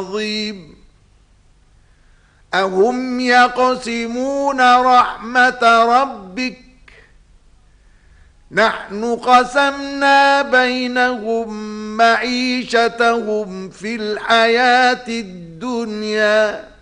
عظيم. أهم يقسمون رحمة ربك نحن قسمنا بينهم معيشتهم في الحياة الدنيا